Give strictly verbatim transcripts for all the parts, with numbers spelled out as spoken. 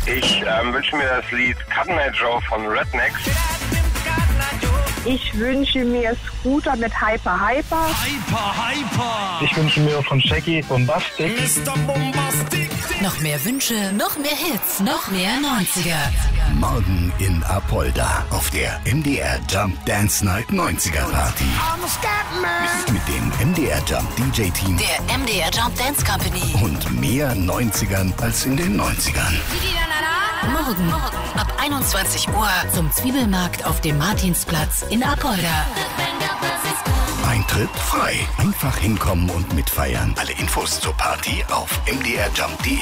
Ich ähm, wünsche mir das Lied Cotton Eye Joe von Rednex. Ich wünsche mir Scooter mit Hyper Hyper. Hyper Hyper. Ich wünsche mir von Shaggy Bombastic. Mister Bombastic. Noch mehr Wünsche, noch mehr Hits, noch mehr neunziger. Morgen in Apolda auf der M D R Jump Dance Night neunziger Party. Mit dem M D R Jump D J-Team Der M D R Jump Dance Company. und mehr neunzigern als in den neunzigern. Morgen ab einundzwanzig Uhr zum Zwiebelmarkt auf dem Martinsplatz in Apolda. Eintritt frei. Einfach hinkommen und mitfeiern. Alle Infos zur Party auf m d r jump punkt d e.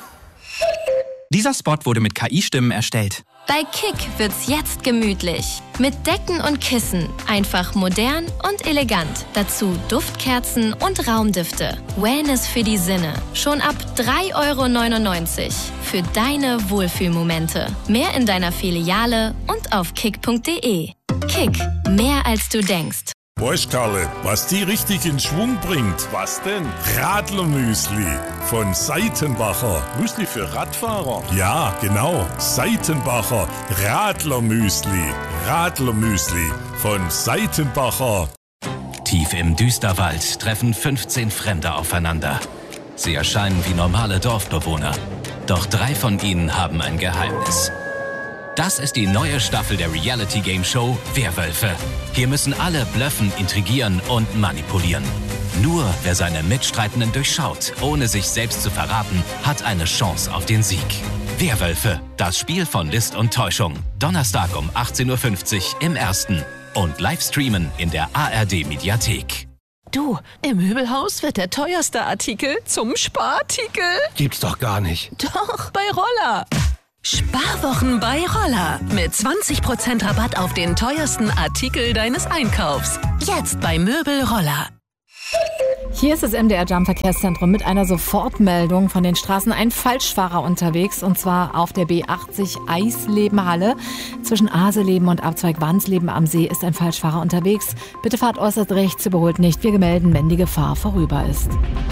Dieser Spot wurde mit K I-Stimmen erstellt. Bei Kick wird's jetzt gemütlich. Mit Decken und Kissen. Einfach modern und elegant. Dazu Duftkerzen und Raumdüfte. Wellness für die Sinne. Schon ab drei Euro neunundneunzig. Für deine Wohlfühlmomente. Mehr in deiner Filiale und auf kick punkt d e. Kick. Mehr als du denkst. Weißt Karle, was die richtig in Schwung bringt? Was denn? Radlermüsli von Seitenbacher. Müsli für Radfahrer? Ja, genau. Seitenbacher Radlermüsli. Radlermüsli von Seitenbacher. Tief im Düsterwald treffen fünfzehn Fremde aufeinander. Sie erscheinen wie normale Dorfbewohner. Doch drei von ihnen haben ein Geheimnis. Das ist die neue Staffel der Reality-Game-Show Werwölfe. Hier müssen alle blöffen, intrigieren und manipulieren. Nur wer seine Mitstreitenden durchschaut, ohne sich selbst zu verraten, hat eine Chance auf den Sieg. Werwölfe, das Spiel von List und Täuschung. Donnerstag um achtzehn Uhr fünfzig im Ersten. Und Livestreamen in der A R D-Mediathek. Du, im Möbelhaus wird der teuerste Artikel zum Sparartikel. Gibt's doch gar nicht. Doch, bei Roller. Sparwochen bei Roller. Mit zwanzig Prozent Rabatt auf den teuersten Artikel deines Einkaufs. Jetzt bei Möbel Roller. Hier ist das M D R Jump Verkehrszentrum mit einer Sofortmeldung von den Straßen. Ein Falschfahrer unterwegs, und zwar auf der B achtzig Eislebenhalle. Zwischen Aseleben und Abzweig Wansleben am See ist ein Falschfahrer unterwegs. Bitte fahrt äußerst rechts, überholt nicht. Wir melden, wenn die Gefahr vorüber ist.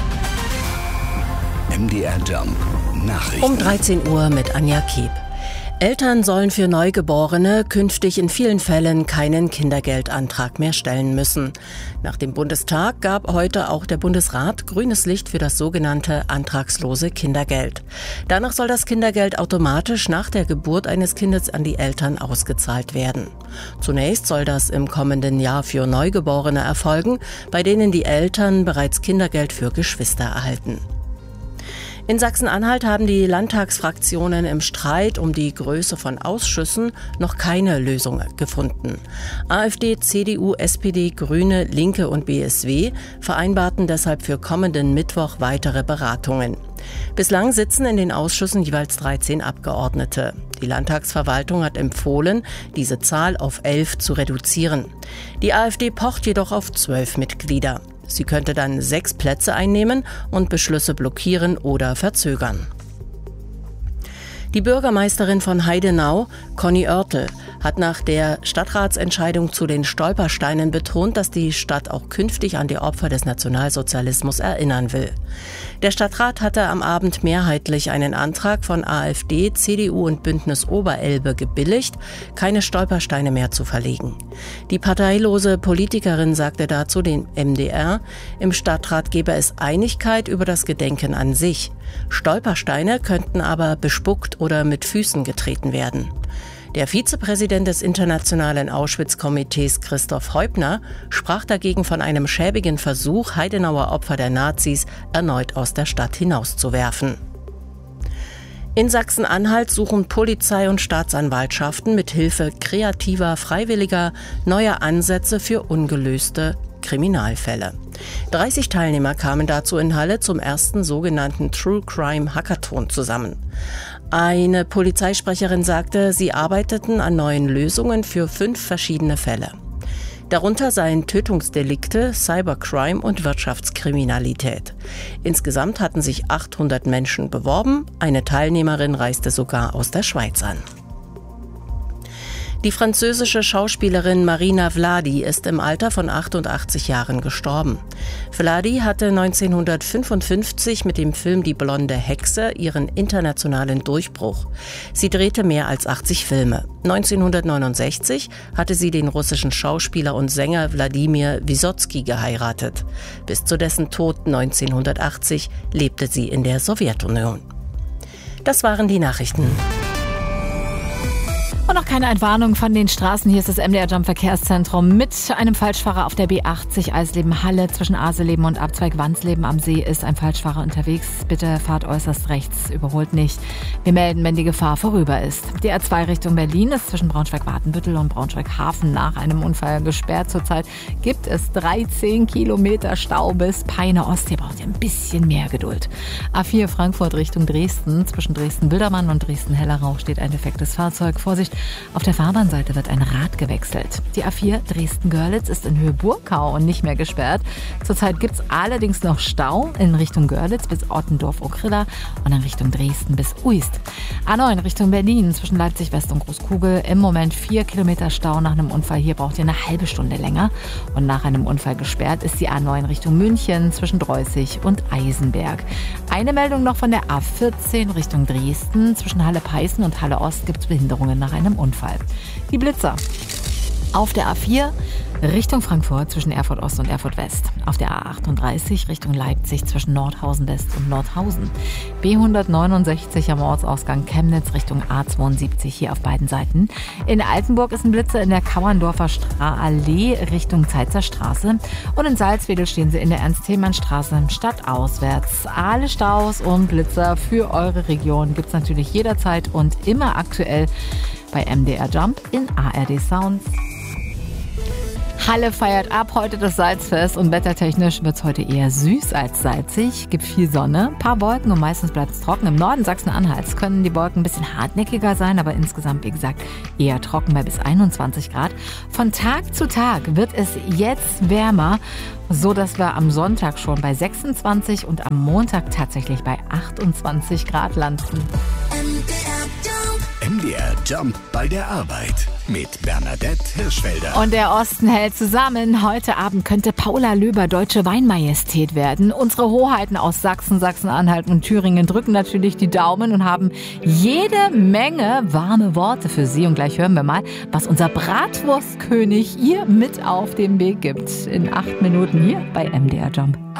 M D R Jump Nachrichten. Um dreizehn Uhr mit Anja Kiep. Eltern sollen für Neugeborene künftig in vielen Fällen keinen Kindergeldantrag mehr stellen müssen. Nach dem Bundestag gab heute auch der Bundesrat grünes Licht für das sogenannte antragslose Kindergeld. Danach soll das Kindergeld automatisch nach der Geburt eines Kindes an die Eltern ausgezahlt werden. Zunächst soll das im kommenden Jahr für Neugeborene erfolgen, bei denen die Eltern bereits Kindergeld für Geschwister erhalten. In Sachsen-Anhalt haben die Landtagsfraktionen im Streit um die Größe von Ausschüssen noch keine Lösung gefunden. AfD, C D U, S P D, Grüne, Linke und B S W vereinbarten deshalb für kommenden Mittwoch weitere Beratungen. Bislang sitzen in den Ausschüssen jeweils dreizehn Abgeordnete. Die Landtagsverwaltung hat empfohlen, diese Zahl auf elf zu reduzieren. Die AfD pocht jedoch auf zwölf Mitglieder. Sie könnte dann sechs Plätze einnehmen und Beschlüsse blockieren oder verzögern. Die Bürgermeisterin von Heidenau, Conny Oertel, hat nach der Stadtratsentscheidung zu den Stolpersteinen betont, dass die Stadt auch künftig an die Opfer des Nationalsozialismus erinnern will. Der Stadtrat hatte am Abend mehrheitlich einen Antrag von AfD, C D U und Bündnis Oberelbe gebilligt, keine Stolpersteine mehr zu verlegen. Die parteilose Politikerin sagte dazu dem M D R, im Stadtrat gebe es Einigkeit über das Gedenken an sich. Stolpersteine könnten aber bespuckt oder mit Füßen getreten werden. Der Vizepräsident des Internationalen Auschwitz-Komitees Christoph Heubner sprach dagegen von einem schäbigen Versuch, Heidenauer Opfer der Nazis erneut aus der Stadt hinauszuwerfen. In Sachsen-Anhalt suchen Polizei und Staatsanwaltschaften mit Hilfe kreativer Freiwilliger neuer Ansätze für ungelöste Kriminalfälle. dreißig Teilnehmer kamen dazu in Halle zum ersten sogenannten True Crime Hackathon zusammen. Eine Polizeisprecherin sagte, sie arbeiteten an neuen Lösungen für fünf verschiedene Fälle. Darunter seien Tötungsdelikte, Cybercrime und Wirtschaftskriminalität. Insgesamt hatten sich achthundert Menschen beworben. Eine Teilnehmerin reiste sogar aus der Schweiz an. Die französische Schauspielerin Marina Vladi ist im Alter von achtundachtzig Jahren gestorben. Vladi hatte neunzehnhundertfünfundfünfzig mit dem Film Die blonde Hexe ihren internationalen Durchbruch. Sie drehte mehr als achtzig Filme. neunzehnhundertneunundsechzig hatte sie den russischen Schauspieler und Sänger Wladimir Wysotsky geheiratet. Bis zu dessen Tod neunzehnhundertachtzig lebte sie in der Sowjetunion. Das waren die Nachrichten. Und noch keine Entwarnung von den Straßen. Hier ist das M D R Jump Verkehrszentrum mit einem Falschfahrer auf der B achtzig Eisleben-Halle. Zwischen Aseleben und Abzweig Wansleben am See ist ein Falschfahrer unterwegs. Bitte fahrt äußerst rechts, überholt nicht. Wir melden, wenn die Gefahr vorüber ist. Die A zwei Richtung Berlin ist zwischen Braunschweig-Watenbüttel und Braunschweig-Hafen nach einem Unfall gesperrt. Zurzeit gibt es dreizehn Kilometer Stau bis Peine Ost. Hier braucht ihr ein bisschen mehr Geduld. A vier Frankfurt Richtung Dresden. Zwischen Dresden-Bildermann und Dresden-Hellerau steht ein defektes Fahrzeug. Vorsicht! Auf der Fahrbahnseite wird ein Rad gewechselt. Die A vier Dresden-Görlitz ist in Höhe Burgau und nicht mehr gesperrt. Zurzeit gibt es allerdings noch Stau in Richtung Görlitz bis Ottendorf-Okrilla und in Richtung Dresden bis Uist. A neun Richtung Berlin zwischen Leipzig West und Großkugel. Im Moment vier Kilometer Stau nach einem Unfall. Hier braucht ihr eine halbe Stunde länger. Und nach einem Unfall gesperrt ist die A neun Richtung München zwischen Dreußig und Eisenberg. Eine Meldung noch von der A vierzehn Richtung Dresden. Zwischen Halle-Peißen und Halle-Ost gibt es Behinderungen nach einem Unfall. Die Blitzer. Auf der A vier Richtung Frankfurt zwischen Erfurt Ost und Erfurt West. Auf der A achtunddreißig Richtung Leipzig zwischen Nordhausen West und Nordhausen. B hundertneunundsechzig am Ortsausgang Chemnitz Richtung A zweiundsiebzig hier auf beiden Seiten. In Altenburg ist ein Blitzer in der Kauerndorfer Stra- Allee Richtung Zeitzer Straße. Und in Salzwedel stehen sie in der Ernst-Thälmann-Straße stadtauswärts. Alle Staus und Blitzer für eure Region gibt es natürlich jederzeit und immer aktuell bei M D R Jump in A R D Sounds. Halle feiert ab heute das Salzfest und wettertechnisch wird es heute eher süß als salzig. Gibt viel Sonne, paar Wolken und meistens bleibt es trocken. Im Norden Sachsen-Anhalts können die Wolken ein bisschen hartnäckiger sein, aber insgesamt, wie gesagt, eher trocken bei bis einundzwanzig Grad. Von Tag zu Tag wird es jetzt wärmer, so dass wir am Sonntag schon bei sechsundzwanzig und am Montag tatsächlich bei achtundzwanzig Grad landen. M D R Jump bei der Arbeit mit Bernadette Hirschfelder. Und der Osten hält zusammen. Heute Abend könnte Paula Löber deutsche Weinmajestät werden. Unsere Hoheiten aus Sachsen, Sachsen-Anhalt und Thüringen drücken natürlich die Daumen und haben jede Menge warme Worte für sie. Und gleich hören wir mal, was unser Bratwurstkönig ihr mit auf den Weg gibt. In acht Minuten hier bei M D R Jump.